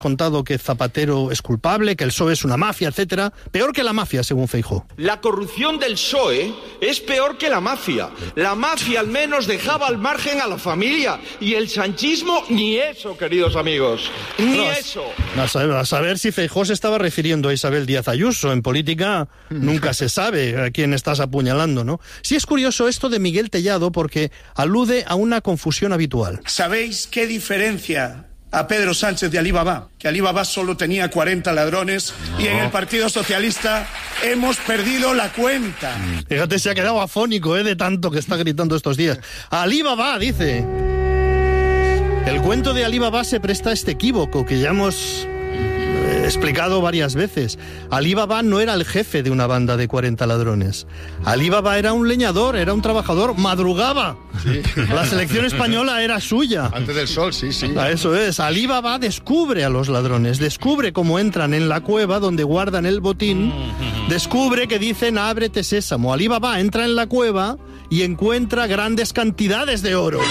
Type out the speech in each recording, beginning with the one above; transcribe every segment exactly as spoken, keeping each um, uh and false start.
contado que Zapatero es culpable, que el P S O E es una mafia, etcétera. Peor que la mafia, según Feijóo. La corrupción del P S O E es peor que la mafia. La mafia al menos dejaba al margen a la familia. Y el sanchismo, ni eso, queridos amigos. Ni no, eso. A saber, a saber si Feijóo se estaba refiriendo a Isabel Díaz Ayuso. En política nunca se sabe a quién estás apuñalando, ¿no? Sí es curioso esto de Miguel Tellado porque alude a una confusión habitual. ¿Sabéis qué diferencia a Pedro Sánchez de Alibaba? Que Alibaba solo tenía cuarenta ladrones no. y en el Partido Socialista hemos perdido la cuenta. Fíjate, se ha quedado afónico, ¿eh? De tanto que está gritando estos días. Alibaba, dice. El cuento de Alibaba se presta a este equívoco que ya hemos explicado varias veces. Alibaba no era el jefe de una banda de cuarenta ladrones. Alibaba era un leñador, era un trabajador, madrugaba. Sí. La selección española era suya. Antes del sol, sí, sí. Eso es. Alibaba descubre a los ladrones, descubre cómo entran en la cueva donde guardan el botín, descubre que dicen ábrete sésamo. Alibaba entra en la cueva y encuentra grandes cantidades de oro.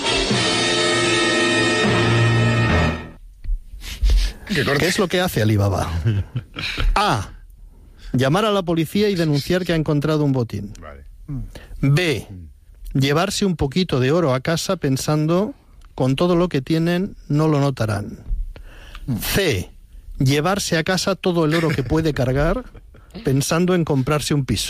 ¿Qué es lo que hace Alibaba? A. Llamar a la policía y denunciar que ha encontrado un botín. Vale. B. Llevarse un poquito de oro a casa pensando con todo lo que tienen no lo notarán. C. Llevarse a casa todo el oro que puede cargar pensando en comprarse un piso.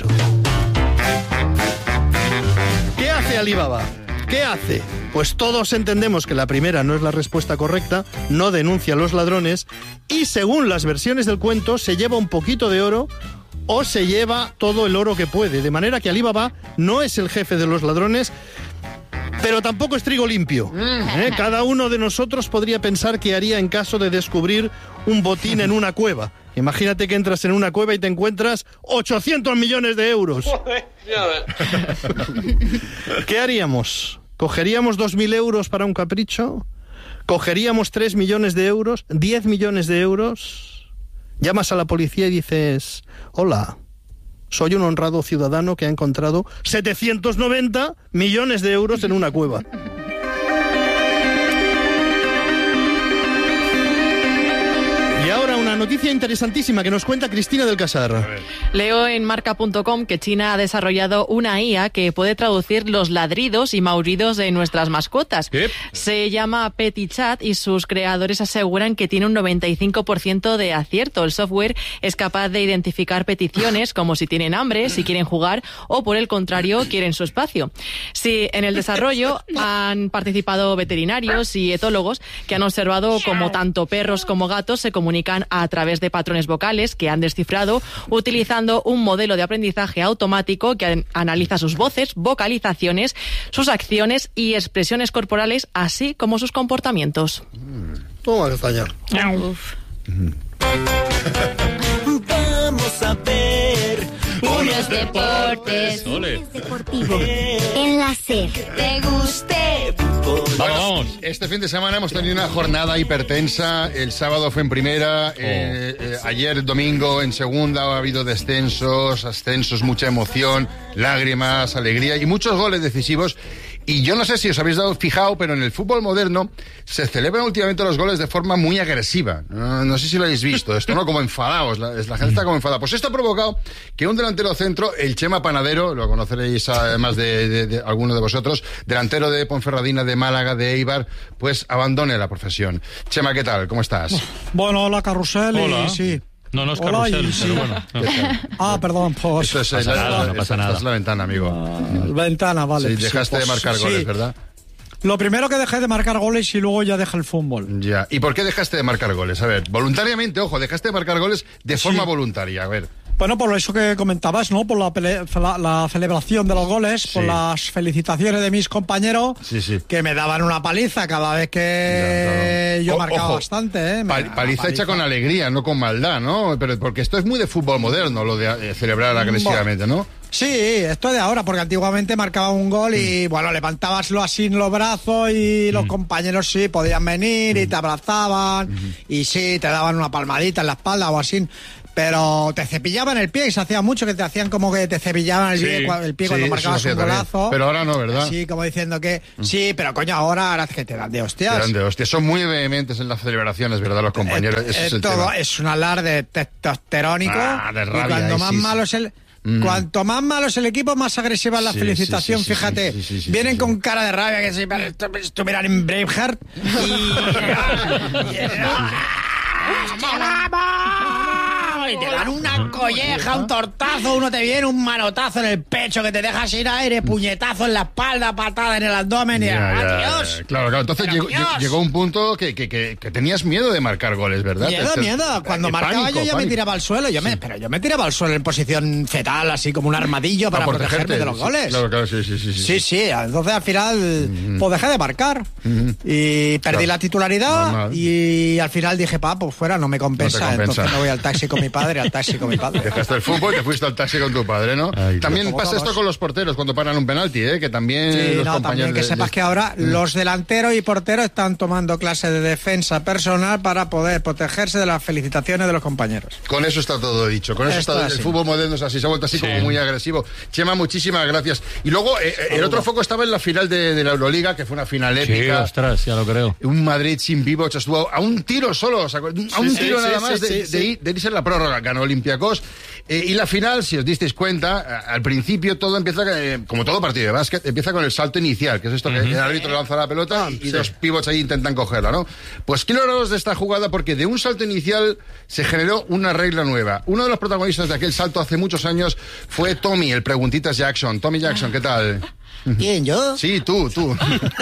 ¿Qué hace Alibaba? ¿Qué hace? Pues todos entendemos que la primera no es la respuesta correcta, no denuncia a los ladrones y según las versiones del cuento se lleva un poquito de oro o se lleva todo el oro que puede, de manera que Alibaba no es el jefe de los ladrones, pero tampoco es trigo limpio. ¿Eh? Cada uno de nosotros podría pensar qué haría en caso de descubrir un botín en una cueva. Imagínate que entras en una cueva y te encuentras ochocientos millones de euros. ¿Qué haríamos? ¿Cogeríamos dos mil euros para un capricho? ¿Cogeríamos tres millones de euros? ¿diez millones de euros? Llamas a la policía y dices, hola, soy un honrado ciudadano que ha encontrado setecientos noventa millones de euros en una cueva. Y ahora una noticia interesantísima que nos cuenta Cristina del Casar. Leo en marca punto com que China ha desarrollado una I A que puede traducir los ladridos y maullidos de nuestras mascotas. ¿Qué? Se llama PetiChat y sus creadores aseguran que tiene un noventa y cinco por ciento de acierto. El software es capaz de identificar peticiones como si tienen hambre, si quieren jugar o por el contrario quieren su espacio. Sí, en el desarrollo han participado veterinarios y etólogos que han observado cómo tanto perros como gatos se comunican a través de patrones vocales que han descifrado utilizando un modelo de aprendizaje automático que analiza sus voces, vocalizaciones, sus acciones y expresiones corporales, así como sus comportamientos. Toma castaña. Vamos a ver unos deportes. Deportivo. En la SER. Te guste. Vamos, vamos. Este fin de semana hemos tenido una jornada hipertensa. El sábado fue en primera, oh. eh, eh, ayer domingo en segunda ha habido descensos, ascensos, mucha emoción, lágrimas, alegría y muchos goles decisivos. Y yo no sé si os habéis dado fijado, pero en el fútbol moderno se celebran últimamente los goles de forma muy agresiva. No, no sé si lo habéis visto, esto no como enfadados, la, la gente está como enfadada. Pues esto ha provocado que un delantero centro, el Chema Panadero, lo conoceréis además de, de, de alguno de vosotros, delantero de Ponferradina, de Málaga, de Eibar, pues abandone la profesión. Chema, ¿qué tal? ¿Cómo estás? Bueno, hola Carrusel, hola. Y sí. No, no es Hola, carrusel, y, pero sí. bueno. No. Ah, perdón, pues... Esto es, pasa la, nada, la, no pasa esta, nada. esta es la ventana, amigo. Uh, ventana, vale. Sí, Sí, dejaste pues, de marcar sí. goles, ¿verdad? Lo primero que dejé de marcar goles y luego ya dejé el fútbol. Ya. ¿Y por qué dejaste de marcar goles? A ver, voluntariamente, ojo, dejaste de marcar goles de forma sí. voluntaria, a ver. Bueno, por eso que comentabas, ¿no? Por la, pele, la, la celebración de los goles, sí. por las felicitaciones de mis compañeros, sí, sí. que me daban una paliza cada vez que ya, yo o, marcaba ojo, bastante, ¿eh? Pa paliza, paliza hecha con alegría, no con maldad, ¿no? Pero porque esto es muy de fútbol moderno, lo de eh, celebrar agresivamente, ¿no? Sí, esto es de ahora, porque antiguamente marcaba un gol y, mm. bueno, levantabaslo así en los brazos y mm. los compañeros sí podían venir mm. y te abrazaban mm. y sí, te daban una palmadita en la espalda o así. pero te cepillaban el pie y se hacía mucho que te hacían como que te cepillaban el, Sí, pie, el pie sí, cuando eso marcabas se un hacía golazo. también. Pero ahora no, ¿verdad? Sí, como diciendo que... Sí, pero coño, ahora, ahora es que te dan de hostias. Te dan de hostias. Son muy vehementes en las celebraciones, ¿verdad, los compañeros? Eh, Ese eh, es el todo tema. es un alarde testosterónico. Ah, de rabia, y cuando ahí más sí, malo sí. es el... Mm. Cuanto más malo es el equipo, más agresiva es la Sí, felicitación, sí, sí, sí, fíjate. sí, sí, sí, Vienen sí, con sí. cara de rabia que si estuvieran en Braveheart y... y te dan una colleja, un tortazo, uno te viene un manotazo en el pecho que te deja sin aire, puñetazo en la espalda, patada en el abdomen y Ya, ya, adiós. ya. Claro, claro. Entonces Pero llegó, Dios. llegó un punto que, que, que, que tenías miedo de marcar goles, ¿verdad? Miedo, Te- te- miedo. Cuando eh, marcaba pánico, yo ya me pánico. tiraba al suelo. Yo me, pero yo me tiraba al suelo en posición fetal, así como un armadillo para Para protegerme protegerte. de los Sí, goles. Claro, claro, sí, sí, sí. sí. Sí, sí, entonces al final pues dejé de marcar y perdí Claro. la titularidad Normal. y al final dije, pa, pues fuera, no me compensa, No te compensa. entonces me voy al taxi con mi padre, al taxi con mi padre. Dejaste el fútbol y te fuiste al taxi con tu padre, ¿no? Ay, también Dios. pasa Como esto todos. con los porteros cuando paran un penalti, ¿eh? Que también Sí, los no, compañeros... también que de- sepas de- que ahora los delanteros y porteros están tomando clases de defensa personal para poder protegerse de las felicitaciones de los compañeros. Con eso está todo dicho. Con eso Esto está es el así. fútbol moderno es así, se ha vuelto así Sí. como muy agresivo. Chema, muchísimas gracias. Y luego eh, el otro foco estaba en la final de, de la Euroliga, que fue una final Sí, épica. ostras, ya lo creo. Un Madrid sin Vivoch estuvo a un tiro solo, o sea, a un Sí, tiro sí, nada sí, más sí, de, sí, de sí. ir- de irse en la prórroga. Ganó Olympiacos. Eh, y la final, si os disteis cuenta, a- al principio todo empieza, eh, como todo partido de básquet, empieza con el salto inicial, que es esto que el árbitro lanza la pelota y, y dos pivots ahí intentan cogerla, ¿no? Pues quiero hablaros de esta jugada porque de un salto inicial se generó una regla nueva. Uno de los protagonistas de aquel salto hace muchos años fue Tommy, el Preguntitas Jackson. Tommy Jackson, ¿qué tal? ¿Quién, yo? Sí, tú, tú.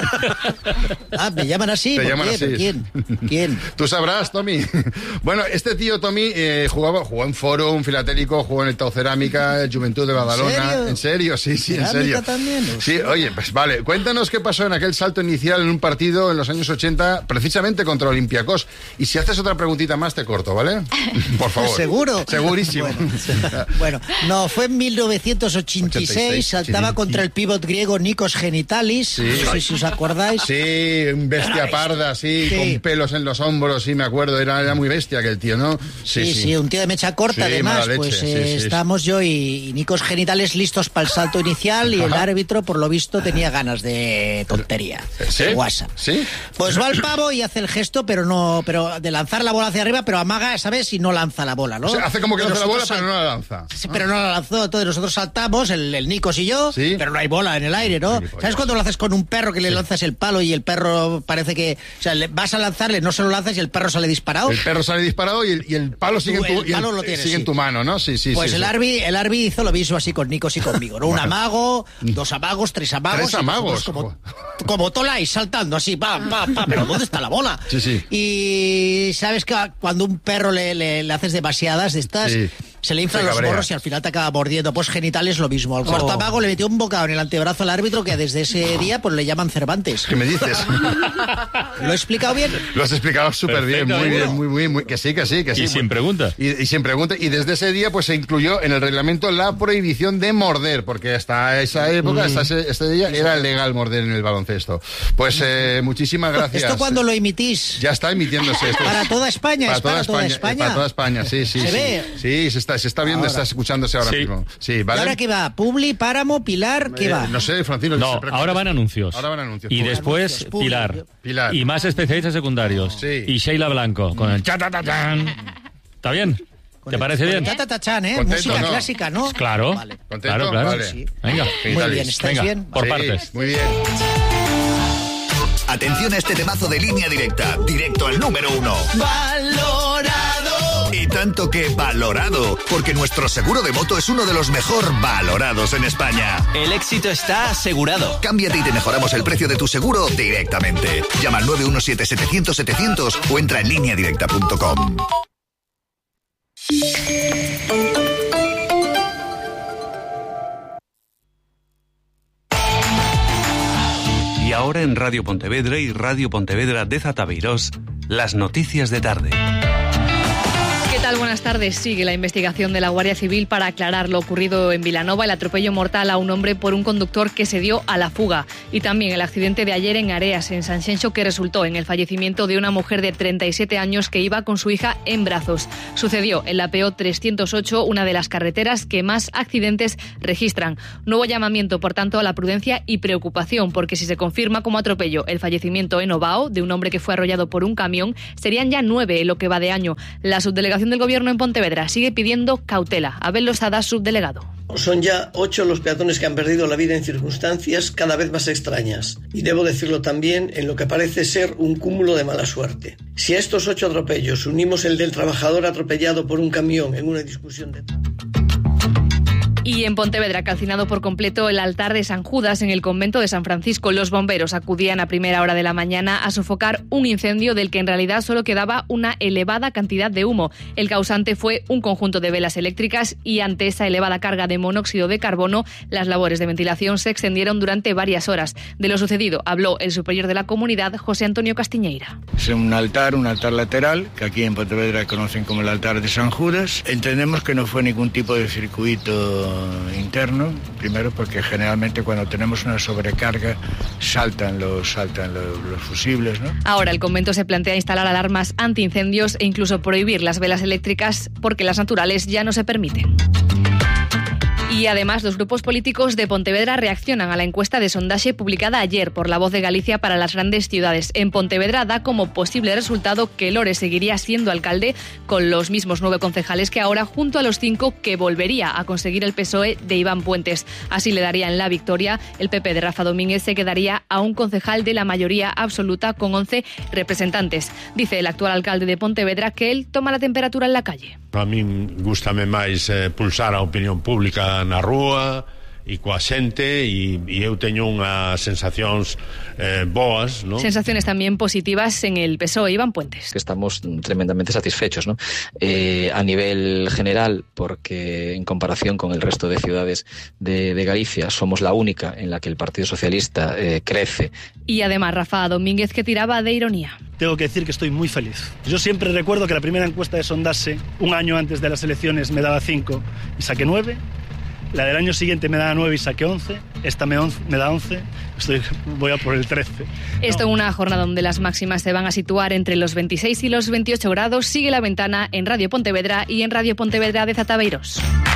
Ah, me llaman así. Te ¿Por llaman qué? así. ¿Pero quién? ¿Quién? Tú sabrás, Tommy. Bueno, este tío, Tommy, eh, jugaba, jugó en Forum, Filatélico, jugó en el Tau Cerámica, Juventud de Badalona. serio? ¿En serio? Sí, sí, en ¿Cerámica serio. también? Sí, oye, pues vale. Cuéntanos qué pasó en aquel salto inicial en un partido en los años ochenta, precisamente contra Olympiacos. Y si haces otra preguntita más, te corto, ¿vale? Por favor. ¿Seguro? Segurísimo. Bueno, bueno, no, fue en mil novecientos ochenta y seis, ochenta y seis, saltaba sí. contra el pívot griego Nikos Genitalis, Sí. no sé si os acordáis. Sí, un bestia parda, sí, Sí. con pelos en los hombros, sí, me acuerdo. Era, era muy bestia aquel tío, ¿no? Sí, sí, un tío de mecha corta, Sí, además. mala leche, Pues sí, eh, sí. estábamos yo y, y Nikos Genitales listos para el salto inicial y el árbitro, por lo visto, tenía ganas de tontería. ¿Sí? De guasa. ¿Sí? Pues va al pavo y hace el gesto, pero no, pero de lanzar la bola hacia arriba, pero amaga, ¿sabes? Y no lanza la bola, ¿no? O sea, hace como que lanza la bola, Nosotros pero no la lanza. Sí, pero no la lanzó, entonces nosotros saltamos, el, el Nikos y yo, Sí. pero no hay bola en el aire, ¿no? Gilipollas. ¿Sabes cuando lo haces con un perro que le lanzas el palo y el perro parece que... O sea, le vas a lanzarle, no se lo lanzas y el perro sale disparado? El perro sale disparado y el, y el palo sigue, Tú, en tu, el y palo lo tienes, sigue en sí. tu mano, ¿no? Sí, sí, Pues sí. el sí. Arbi, el Arbi hizo lo mismo así con Nikos y conmigo, ¿no? Un amago, dos amagos, tres amagos. Tres y nosotros amagos, Como, como Tolai, saltando así, pa, pa, pa, pero ¿dónde está la bola? Sí, sí. Y sabes que cuando un perro le, le, le haces demasiadas de estas, Sí. se le inflan Se los cabrea. morros y al final te acaba mordiendo. Pues Genitales lo mismo. Al cuarto Oh. amago le metió un bocado en el antebrazo al árbitro que desde ese día pues le llaman Cervantes. ¿Qué me dices? ¿Lo he explicado bien? Lo has explicado súper bien, muy Perfecto. bien, muy, muy, muy. Que sí, que sí, que sí. Y sin pregunta. Y, y sin pregunta. Y desde ese día, pues se incluyó en el reglamento la prohibición de morder, porque hasta esa época, Mm. hasta ese, este día, era legal morder en el baloncesto. Pues eh, muchísimas gracias. ¿Esto cuándo lo emitís? Ya está emitiéndose esto. Para toda España, Para es toda para toda España. España. Para toda España, sí, sí. ¿Se sí. ve? Sí, se está, se está viendo, Ahora. está escuchándose ahora Sí. mismo. Sí, ¿Y ¿vale? ahora qué va? ¿Publi, Páramo, Pilar? ¿Qué Eh, va? No sé, Francino. No, siempre- ahora van anuncios. Ahora van anuncios. Y Publi. después Anuncios, publi. Pilar. Pilar. Y más especialistas secundarios. Sí. Y Sheila Blanco con el cha ta ta chan. ¿Está bien? ¿Te parece bien? Ta, ta, ta, chan, ¿eh? Contento, Música ¿no? clásica, ¿no? Claro. Vale. ¿Contento? Claro, claro. Vale. Sí. Venga. Muy bien, ¿estáis Venga, bien? por Sí, partes. Muy bien. Atención a este temazo de Línea Directa, directo al número uno. ¡Valorado! Y tanto que valorado, porque nuestro seguro de moto es uno de los mejor valorados en España. El éxito está asegurado. Cámbiate y te mejoramos el precio de tu seguro directamente. Llama al nueve uno siete setecientos setecientos o entra en línea directa punto com. Y ahora en Radio Pontevedra y Radio Pontevedra de Zatabeirós, las noticias de tarde. ¿Qué tal? Buenas tardes. Sigue la investigación de la Guardia Civil para aclarar lo ocurrido en Vilanova, el atropello mortal a un hombre por un conductor que se dio a la fuga. Y también el accidente de ayer en Areas, en Sanxenxo, que resultó en el fallecimiento de una mujer de treinta y siete años que iba con su hija en brazos. Sucedió en la P O trescientos ocho, una de las carreteras que más accidentes registran. Nuevo llamamiento, por tanto, a la prudencia y preocupación, porque si se confirma como atropello el fallecimiento en Ovao de un hombre que fue arrollado por un camión, serían ya nueve en lo que va de año. La subdelegación del Gobierno en Pontevedra sigue pidiendo cautela. Abel Losada, subdelegado. Son ya ocho los peatones que han perdido la vida en circunstancias cada vez más extrañas. Y debo decirlo también en lo que parece ser un cúmulo de mala suerte. Si a estos ocho atropellos unimos el del trabajador atropellado por un camión en una discusión de... Y en Pontevedra, calcinado por completo el altar de San Judas en el convento de San Francisco. Los bomberos acudían a primera hora de la mañana a sofocar un incendio del que en realidad solo quedaba una elevada cantidad de humo. El causante fue un conjunto de velas eléctricas y ante esa elevada carga de monóxido de carbono, las labores de ventilación se extendieron durante varias horas. De lo sucedido habló el superior de la comunidad, José Antonio Castiñeira. Es un altar, un altar lateral, que aquí en Pontevedra conocen como el altar de San Judas. Entendemos que no fue ningún tipo de circuito interno, primero porque generalmente cuando tenemos una sobrecarga saltan los saltan los, los fusibles, ¿no? Ahora el convento se plantea instalar alarmas antiincendios e incluso prohibir las velas eléctricas porque las naturales ya no se permiten. Y además, los grupos políticos de Pontevedra reaccionan a la encuesta de sondaje publicada ayer por La Voz de Galicia para las grandes ciudades. En Pontevedra da como posible resultado que Lore seguiría siendo alcalde con los mismos nueve concejales que ahora, junto a los cinco que volvería a conseguir el P S O E de Iván Puentes. Así le darían la victoria. El P P de Rafa Domínguez se quedaría a un concejal de la mayoría absoluta con once representantes. Dice el actual alcalde de Pontevedra que él toma la temperatura en la calle. A mí gústame máis eh, pulsar a opinión pública na rúa e coa xente e, e eu teño unhas sensacións eh, boas, ¿no? Sensaciones también positivas en el P S O E, Iván Puentes. Que estamos tremendamente satisfechos, ¿no? Eh, a nivel general, porque en comparación con el resto de ciudades de, de Galicia, somos la única en la que el Partido Socialista eh, crece. Y además Rafa Domínguez, que tiraba de ironía. Tengo que decir que estoy muy feliz. Yo siempre recuerdo que la primera encuesta de sondase, un año antes de las elecciones, me daba cinco y saqué nueve. La del año siguiente me daba nueve y saqué once. Esta me, once, me da once. Estoy, voy a por el trece. Esto en una jornada donde las máximas se van a situar entre los veintiséis y los veintiocho grados. Sigue La Ventana en Radio Pontevedra y en Radio Pontevedra de Zataveiros.